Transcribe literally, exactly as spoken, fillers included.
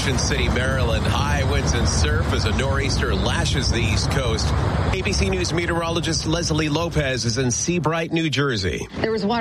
Ocean City, Maryland. High winds and surf as a nor'easter lashes the East Coast. A B C News meteorologist Leslie Lopez is in Seabright, New Jersey. There was water